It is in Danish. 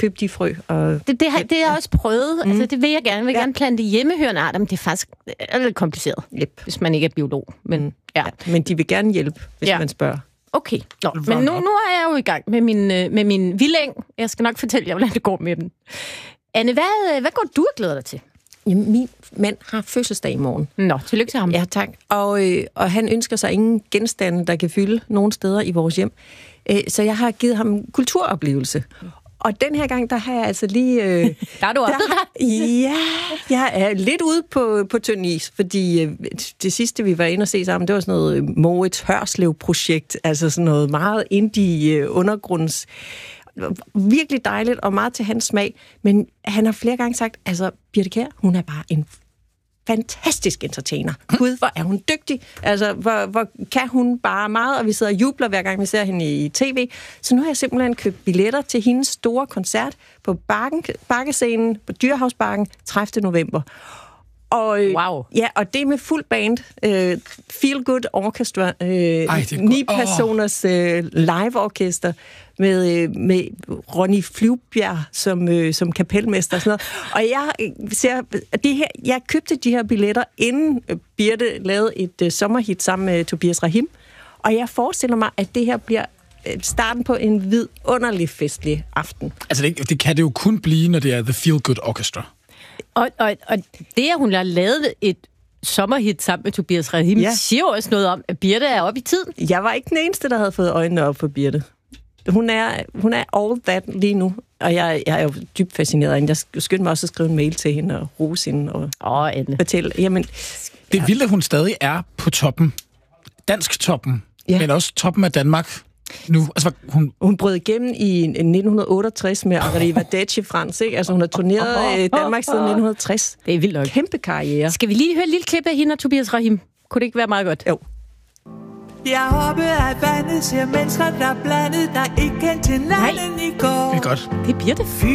købe de frø. Og det har jeg også prøvet. Altså, det vil jeg gerne. Jeg vil gerne plante hjemmehørende arter, men det er faktisk lidt kompliceret, hvis man ikke er biolog. Men, men de vil gerne hjælpe, hvis man spørger. Okay. Men nu er jeg jo i gang med min vildæng. Jeg skal nok fortælle jer, hvordan det går med den. Anne, hvad går du og glæder dig til? Jamen, min mand har fødselsdag i morgen. Nå, tillykke til ham. Ja, tak. Og han ønsker sig ingen genstande, der kan fylde nogen steder i vores hjem. Så jeg har givet ham kulturoplevelse. Og den her gang, der har jeg altså lige... Der er du oppe der? Ja, jeg er lidt ude på tynd is, fordi det sidste, vi var inde og se sammen, det var sådan noget Moritz Hørslev-projekt, altså sådan noget meget indie undergrunds... Virkelig dejligt og meget til hans smag, men han har flere gange sagt, altså Birthe Kjær, hun er bare en fantastisk entertainer. Gud, hvor er hun dygtig. Altså, hvor kan hun bare meget, og vi sidder og jubler, hver gang vi ser hende i tv. Så nu har jeg simpelthen købt billetter til hendes store koncert på Bakkescenen, på Dyrehavsbakken, 30. november. Og, wow. Ja, og det er med fuld band. Feel Good Orchestra. 9 personers live-orkester med Ronny Flyvbjerg som kapelmester og sådan noget. Og jeg købte de her billetter, inden Birthe lavede et sommerhit sammen med Tobias Rahim. Og jeg forestiller mig, at det her bliver starten på en vidunderlig festlig aften. Altså, det kan det jo kun blive, når det er The Feel Good Orchestra. Og det, at hun har lavet et sommerhit sammen med Tobias Rahim, siger jo også noget om, at Birthe er oppe i tiden. Jeg var ikke den eneste, der havde fået øjnene op for Birthe. Hun er all that lige nu, og jeg er jo dybt fascineret af hende. Jeg skyndte mig også at skrive en mail til hende og rose hende og fortælle. Jamen, det er vildt, at hun stadig er på toppen. Dansk toppen, men også toppen af Danmark. Nu, altså, hun brød igennem i 1968 med Arriva Deci Frans, ikke? Altså, hun har turneret Danmark siden 1960. Det er vildt nok. Kæmpe karriere. Skal vi lige høre et lille klip af hende og Tobias Rahim? Kunne det ikke være meget godt? Jo. Jeg hoppe af vandet, ser mennesker, der er blandet, der ikke kendte hinanden i går. Det er godt. Det er Birthe.